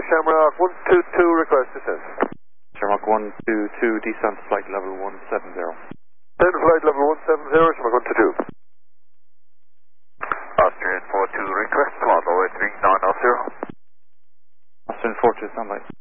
Shamrock 122, request descent. Shamrock 122, descent flight level 170. Then flight level 170, Shamrock 122. Austrian 42, request 1083990. Austrian 42, standby.